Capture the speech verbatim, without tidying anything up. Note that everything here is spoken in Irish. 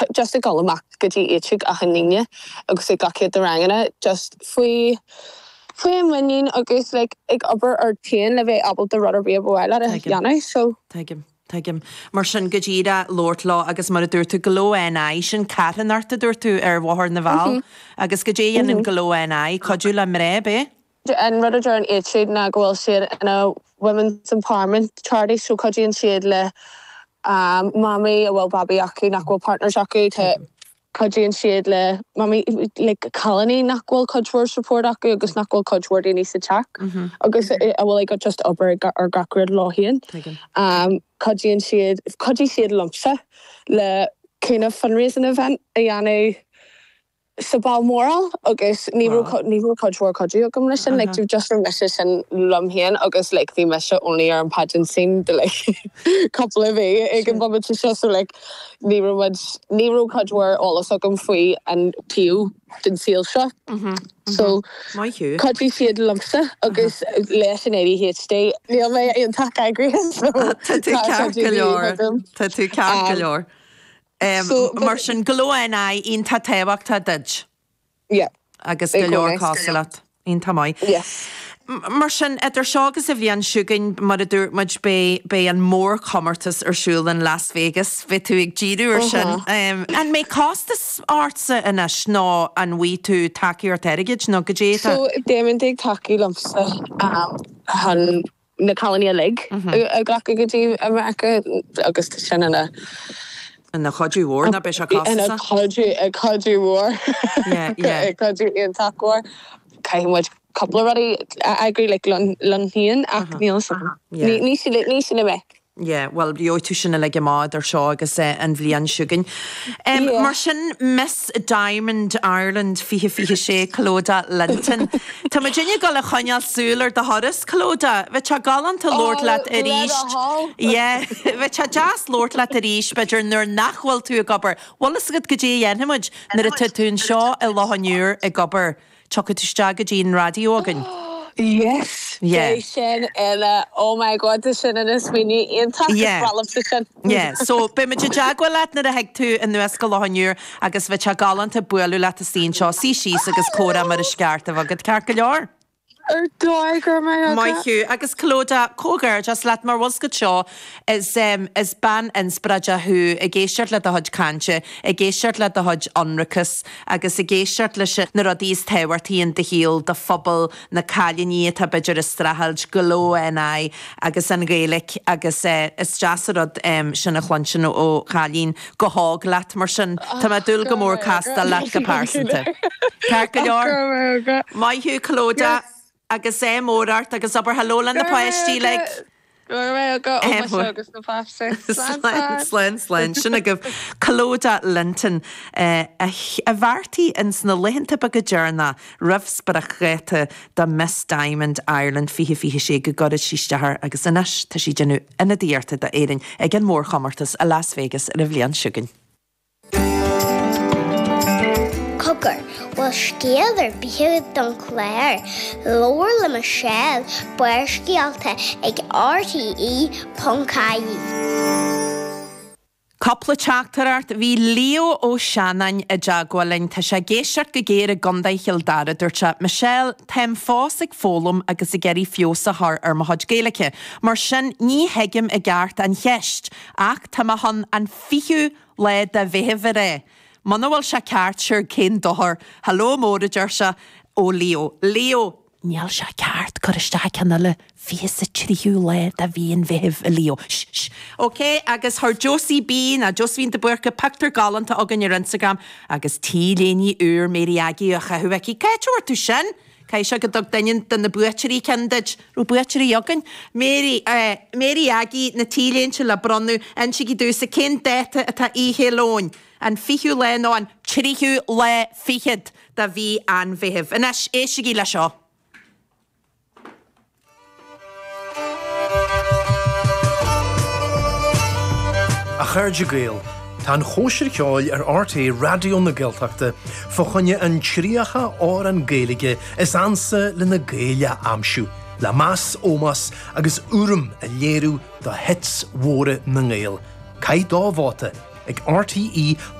just a galach godi eachig a hanine agus e gakid the rangana just fui fui winning agus like ag upper or ten leve able the rudder be able at yana so take him take him mar sin gajida Lord Law agus mar dúir tú glo na sin catan arta dúir tú ar wahar na val agus gajian in glo na codula mrebe and rudder during eachig na gwel shit in a women's empowerment charity so cojian shade le um mommy well baby aki nakwa partners aki to cojian shade le mommy like colony nakwa coachword support aki agus nakwa coachword in is attack agus I will like just upper or gakrid law here um cojian shade coji shade lumpsa le kind of fundraising event ayanu so Balmoral agus níú níú coachword coji agam listen like to just message and lum here agus like the message only are pageant scene the like couple of a again but it's just like níú was níú coachword all of agam free and tiu did seal shot so my you coji feed lumpsa agus less in eighty H D yeah my attack I agree so tu calculor tu calculor Um, so, mar sin glóin ai in ta tebach ta dij. Yeah. Agus galor castelat in tamai. Yes. Mar sin etter seagus a bhíon siúgain mar a dúirt muid be be an mór commertas ar siúil in Las Vegas fi tú ag ddíú ar sin. Um, and may costas artsa in as ná an ví tú taci ar terigid nó go dé. So déman dig taci lumsa um han na colony a leg. A gacha go dtí America agus sin na And the Chodju War, na be costa. And a Chodju, a Chodju War. Yeah, yeah. A Chodju in Tac War. Kai much couple already. I agree, like Lon Lonhian, Nielsen. Nishi, Nishi, me. Yeah, well, you two sin like a mad or shaw agus and Vlian Shugan. Um, yeah. Martian Miss Diamond Ireland fihe fihe she Cloda Linton. Ta Virginia gal a chanyal suler the hottest Cloda, which a gallant to Lord oh, Lat Erish. Yeah, which a jazz Lord Lat Erish, but you're nur nachwal to a gobber. Well, let's get gaji yen himage. Nir a titun shaw a lohanur a gobber. Chocolate Jean radio organ. Yes. Yeah. Sin and uh, oh my god, the sin in this we need in touch yeah. with Yeah. So be me jagwa lat na heg tú in nuesca lohanur agus vi galant a buelu lat a sin shaw si si agus cora mar a scarta agad carcalar. Er daiger my my hu agus Cloda Cogar just let mar was good shaw is um is ban in spraja who a geishart let the hodge canche a geishart let the hodge onricus agus a geishart le na rodís tewarty in the heel the fubble na calini ta bidger strahalj glo and I agus an gaelic agus uh, is jasarod um shinna chlanchen o calin go hog lat marsin ta ma dul go more casta lat ga parsente carcayor my hu Cloda agus é mórart agus aber halólan na poisttí le Slen slen sinna go Cloda Linton a bhartaí in sna lehananta bag a dhearna rifs bar a chréite da Miss Diamond Ireland fihe fihe sé go gorad síistethar agus inis tá sí genú ina díarta da éirin ag an mór chamartas a Las Vegas a bhlian siúgan. Cooker was scaler behead don Claire, lower le Michelle, buir scialta ag R T E Punkai. Coupla teachtarart bhí Leo ó Shannon a jagwalin tá sé géisiart go géir a gondai Hildara dúirte Michelle tem fós ag fólum agus a geirí fiosa thar ar ma hod géalacha. Mar sin ní heigim a gart an cheist ach tá ma hon an fiú le de bhehevere. Manawal se ceart siúr cén dothar Haló móra deirse ó Leo. Leo, níl se ceart chuiriste cena le fíos a tríú le a bhíon bheith a Leo. Shh, shh. OK, agus thar Josie Bean a Josephine de Buirca pictar galanta agan ar Instagram agus tíléní úr méri agi a chahuaici caiitúir tú sin. Cai se go dog dain den na buaitirí cendid rú buaitirí agan. Mary, uh, Mary agi na tíléin se le bronu an si dús a cén déta atá ihe lóin. An fiú le nó an tríú le fichid da bhí an bheith. An is é sigí le seo. A chuirde gael, tá an chóisir ceáil ar R T é radio na Gaeltachta fá chunne an tríacha á an Gaelige is ansa le na Gaeile amsú. La mas ómas agus úrum a léirú da hits mhóra na Gael. Cai dá bháta ag R T E